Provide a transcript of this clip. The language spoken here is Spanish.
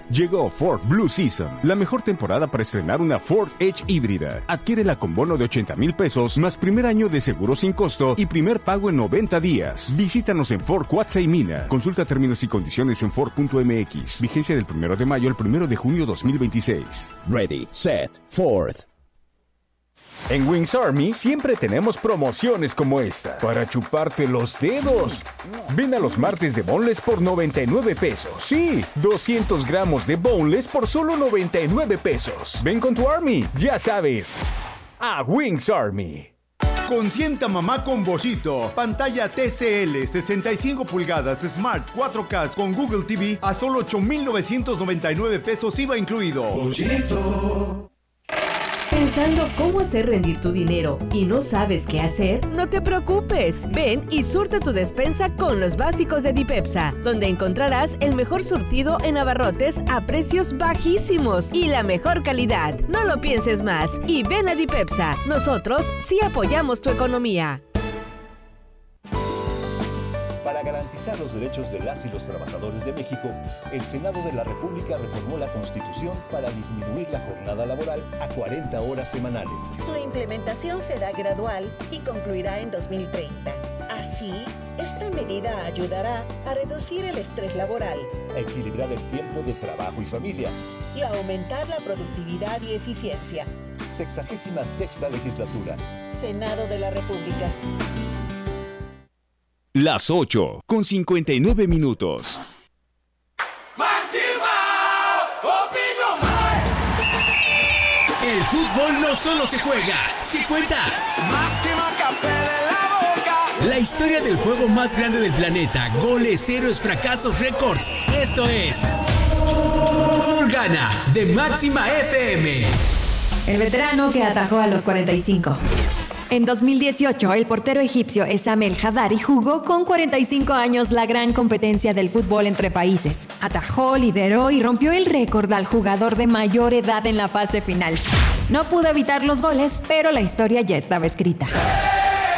Llegó Ford Blue Season, la mejor temporada para estrenar una Ford Edge híbrida. Adquiérela con bono de 80,000 pesos, más primer año de seguro sin costo y primer pago en 90 días. Visítanos en Ford Cuatza y Mina. Consulta términos y condiciones en Ford.mx. Vigencia del 1 de mayo al 1 de junio 2026. Ready, set, Ford. En Wings Army siempre tenemos promociones como esta, para chuparte los dedos. Ven a los martes de boneless por 99 pesos. Sí, 200 gramos de boneless por solo 99 pesos. Ven con tu Army, ya sabes, a Wings Army. Consienta mamá con Bollito. Pantalla TCL 65 pulgadas Smart 4K con Google TV a solo 8,999 pesos IVA incluido. Bollito. ¿Pensando cómo hacer rendir tu dinero y no sabes qué hacer? No te preocupes. Ven y surte tu despensa con los básicos de Dipepsa, donde encontrarás el mejor surtido en abarrotes a precios bajísimos y la mejor calidad. No lo pienses más y ven a Dipepsa. Nosotros sí apoyamos tu economía. Para garantizar los derechos de las y los trabajadores de México, el Senado de la República reformó la Constitución para disminuir la jornada laboral a 40 horas semanales. Su implementación será gradual y concluirá en 2030. Así, esta medida ayudará a reducir el estrés laboral, a equilibrar el tiempo de trabajo y familia y a aumentar la productividad y eficiencia. 66ª legislatura. Senado de la República. Las 8 con 59 minutos. El fútbol no solo se juega, se cuenta. Máxima Capé de la boca. La historia del juego más grande del planeta, goles, héroes, fracasos, récords. Esto es Gana de Máxima FM. El veterano que atajó a los 45. En 2018, el portero egipcio Essam El Hadari jugó con 45 años la gran competencia del fútbol entre países. Atajó, lideró y rompió el récord al jugador de mayor edad en la fase final. No pudo evitar los goles, pero la historia ya estaba escrita.